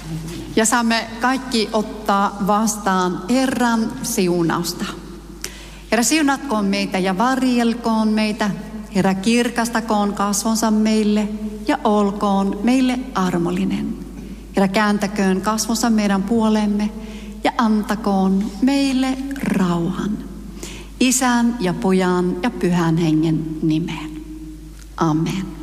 Ja saamme kaikki ottaa vastaan Herran siunausta. Herra, siunatkoon meitä ja varjelkoon meitä. Herra, kirkastakoon kasvonsa meille ja olkoon meille armollinen. Herra, kääntäköön kasvonsa meidän puolemme ja antakoon meille rauhan. Isän ja Pojan ja Pyhän Hengen nimeen. Amen.